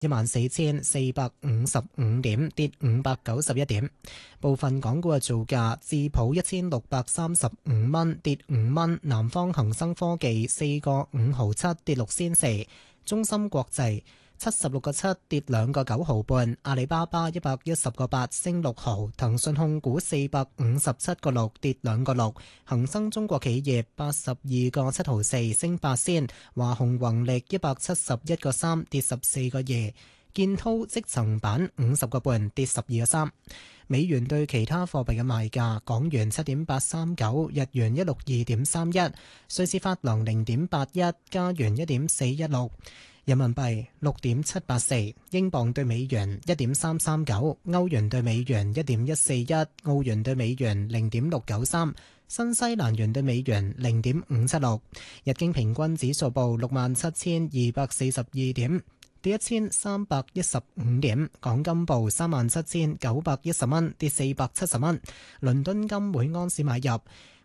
14,455點，跌591點。部分港股嘅造價：智普1635蚊，跌5蚊；南方恒生科技4個5毫7，跌6仙4；中芯國際76個7，跌2個9毫半；阿里巴巴110個8，升6毫；騰訊控股457個6，跌2個6；恒生中國企業82個7毫4，升8仙；華虹宏力171個3，跌14個2；建滔積層板50個半，跌12個3。美元對其他貨幣嘅賣價：港元7.839，日元162.31，瑞士法郎0.81，加元1.416。人民幣6.784，英鎊對美元1.339，歐元對美元1.141，澳元對美元0.693，新西蘭元對美元0.576。日經平均指數報67,242點，跌1315點。港金報37,910蚊，跌470蚊。倫敦金每盎司買入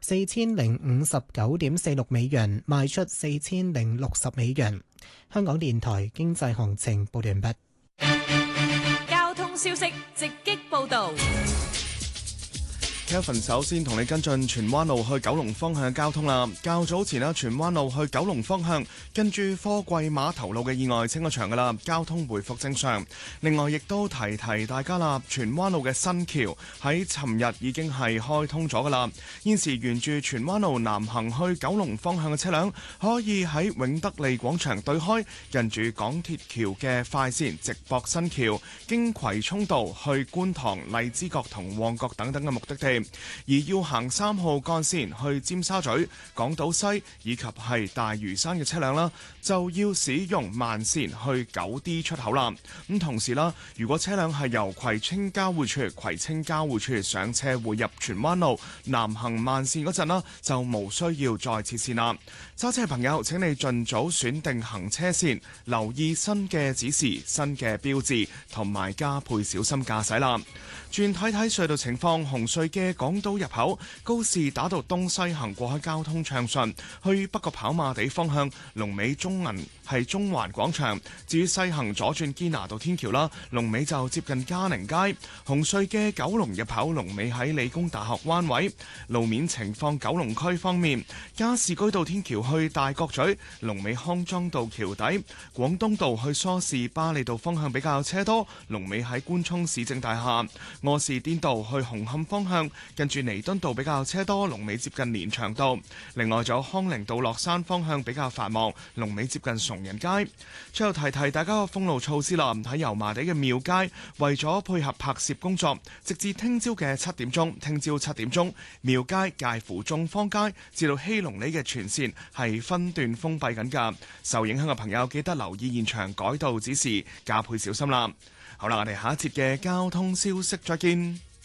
4059.46美元，賣出4060美元。香港電台經濟行情報完畢。 交通消息直擊報道。 Kevin 首先同你跟進荃灣路去九龍方向嘅交通啦。較早前啦，荃灣路去九龍方向跟住貨櫃碼頭路嘅意外清咗場噶啦，交通回復正常。另外亦都提大家啦，荃灣路嘅新橋喺尋日已經係開通咗噶啦。現時沿住荃灣路南行去九龍方向嘅車輛可以喺永德利廣場對開近住港鐵橋嘅快線直駁新橋，經葵涌道去觀塘、荔枝角同旺角等等嘅目的地。而要行3號幹線去尖沙咀、港島西以及係大嶼山嘅車輛啦，就要使用慢線去9D 出口啦。咁同時啦，如果車輛係由葵青交匯處上車匯入荃灣路南行慢線嗰陣啦，就無需要再切線啦。揸車朋友請你盡早選定行車線，留意新嘅指示、新嘅標誌，同埋加倍小心駕駛啦。轉睇隧道情況，紅隧嘅港島入口告士打道東西行過海交通暢順，去北角跑馬地方向龍尾中環廣場。至於西行左轉堅拿道天橋啦，龍尾就接近嘉寧街。紅隧嘅九龍入口龍尾喺理工大學灣位。路面情況，九龍區方面，加士居道天橋去大角咀，龍尾康莊道橋底。廣東道去梳士巴利道方向比較車多，龍尾喺官涌市政大廈。柯士甸道去紅磡方向近住彌敦道比較車多，龍尾接近連翔道。另外仲有康寧道落山方向比較繁忙，龍尾接近崇仁街。最後提大家個封路措施啦，喺油麻地嘅廟街，為咗配合拍攝工作，直至聽朝嘅7點鐘，廟街介乎眾坊街至到希隆里嘅全線係分段封閉緊㗎。受影響嘅朋友記得留意現場改道指示，加倍小心啦。好啦，我哋下一節嘅交通消息再見。